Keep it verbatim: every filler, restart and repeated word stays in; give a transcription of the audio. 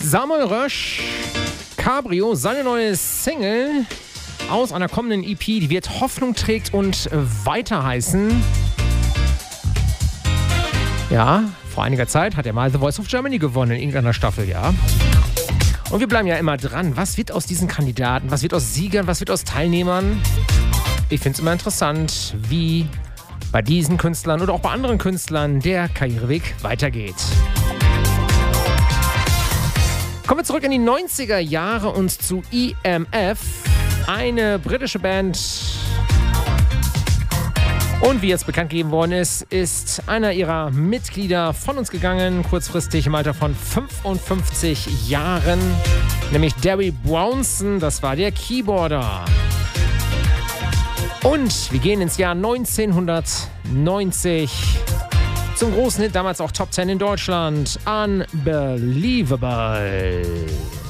Samuel Rösch, Cabrio, seine neue Single aus einer kommenden E P, die wird Hoffnung trägt und weiter heißen. Ja, vor einiger Zeit hat er mal The Voice of Germany gewonnen in irgendeiner Staffel, ja. Und wir bleiben ja immer dran. Was wird aus diesen Kandidaten? Was wird aus Siegern? Was wird aus Teilnehmern? Ich finde es immer interessant, wie bei diesen Künstlern oder auch bei anderen Künstlern der Karriereweg weitergeht. Kommen wir zurück in die neunziger Jahre und zu E M F, eine britische Band. Und wie jetzt bekannt gegeben worden ist, ist einer ihrer Mitglieder von uns gegangen, kurzfristig im Alter von fünfundfünfzig Jahren, nämlich Derry Brownson, das war der Keyboarder. Und wir gehen ins Jahr neunzehnhundertneunzig zum großen Hit, damals auch Top zehn in Deutschland, Unbelievable.